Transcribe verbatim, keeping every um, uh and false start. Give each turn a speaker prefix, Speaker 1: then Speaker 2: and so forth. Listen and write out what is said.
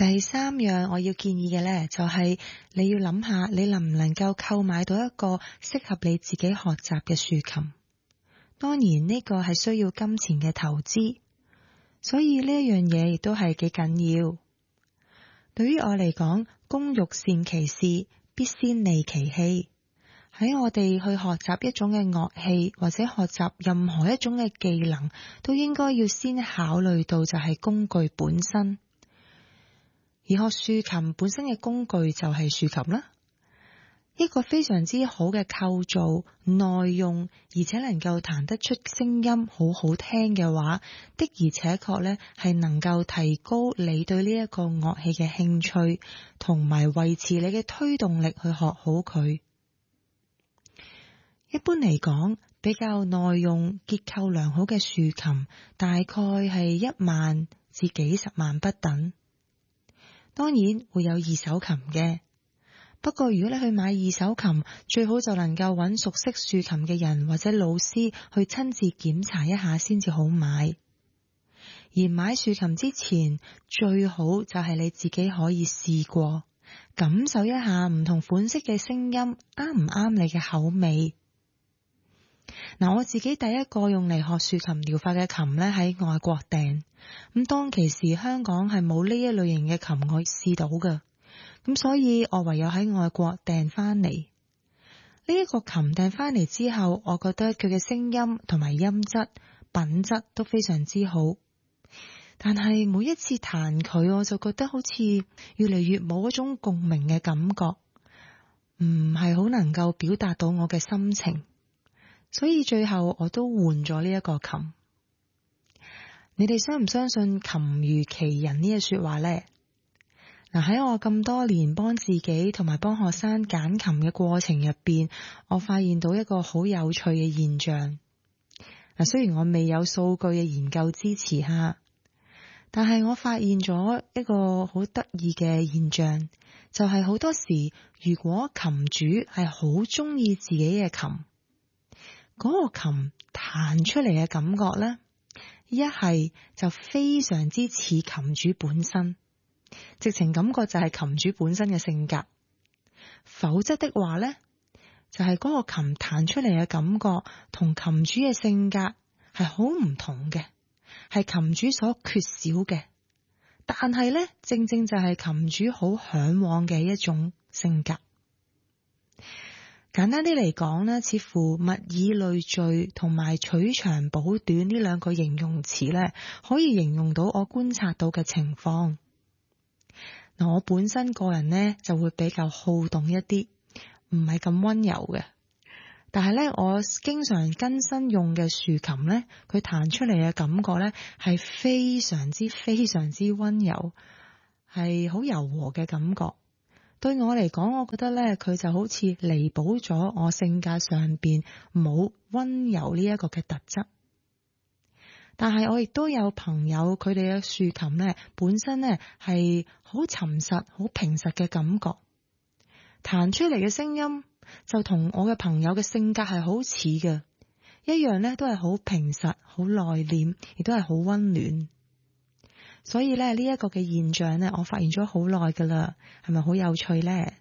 Speaker 1: 第三樣我要建議嘅呢，就係你要諗下，你能唔能夠購買到一個適合你自己學習嘅豎琴。當然呢個係需要金錢嘅投資，所以呢一樣嘢亦都係幾緊要。對於我嚟講，工欲善其事，必先利其器。喺我哋去學習一種嘅樂器，或者學習任何一種嘅技能，都應該要先考慮到就係工具本身。而學豎琴本身嘅工具就係豎琴啦，一個非常之好嘅構造、耐用，而且能夠彈得出聲音好好聽嘅話，的而且確咧係能夠提高你對呢一個樂器嘅興趣，同埋維持你嘅推動力去學好佢。一般嚟講，比較耐用、結構良好嘅豎琴，大概係一萬至幾十萬不等。當然會有二手琴嘅，不過如果你去買二手琴，最好就能夠揾熟悉豎琴嘅人或者老師去親自檢查一下先至好買。而買豎琴之前，最好就係你自己可以試過，感受一下唔同款式嘅聲音啱唔啱你嘅口味。嗱，我自己第一個用嚟學豎琴療法嘅琴呢，喺外國訂，咁當其時香港係冇呢一類型嘅琴我試到㗎，咁所以我唯有喺外國訂翻嚟。呢一個琴訂翻嚟之後，我覺得佢嘅聲音同埋音質品質都非常之好，但係每一次彈佢，我就覺得好似越嚟越冇嗰種共鳴嘅感覺，唔係好能夠表達到我嘅心情。所以最後我都換咗呢一個琴。你哋相唔相信琴如其人呢句說話呢？嗱，喺我咁多年幫自己同埋幫學生揀琴嘅過程入邊，我發現到一個好有趣嘅現象。嗱，雖然我未有數據嘅研究支持下，但係我發現咗一個好得意嘅現象，就係好多時如果琴主係好中意自己嘅琴，嗰個琴彈出嚟嘅感覺呢，一係就非常之似琴主本身，直情感覺就係琴主本身嘅性格；否則的話呢，就係嗰個琴彈出嚟嘅感覺同琴主嘅性格係好唔同嘅，係琴主所缺少嘅，但係呢，正正就係琴主好向往嘅一種性格。簡單啲嚟講呢，似乎物以類聚同埋取長補短呢兩個形容詞呢，可以形容到我觀察到嘅情況。嗱，我本身個人呢就會比較好動一啲，唔係咁溫柔嘅。但係呢，我經常更新用嘅豎琴呢，佢彈出嚟嘅感覺呢係非常之非常之溫柔，係好柔和嘅感覺。對我嚟講，我覺得咧，佢就好似彌補咗我性格上邊冇溫柔呢一個嘅特質。但係我亦都有朋友，佢哋嘅豎琴咧，本身咧係好沉實、好平實嘅感覺，彈出嚟嘅聲音就同我嘅朋友嘅性格係好似嘅，一樣咧都係好平實、好內斂，亦都係好溫暖。所以咧，呢一個嘅現象咧，我發現咗好耐噶啦，係咪好有趣咧？